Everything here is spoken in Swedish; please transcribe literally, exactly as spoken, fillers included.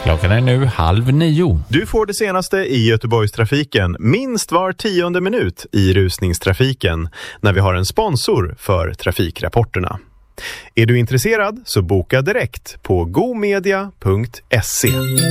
Klockan är nu halv nio. Du får det senaste i Göteborgstrafiken minst var tionde minut i rusningstrafiken när vi har en sponsor för trafikrapporterna. Är du intresserad så boka direkt på gomedia punkt se.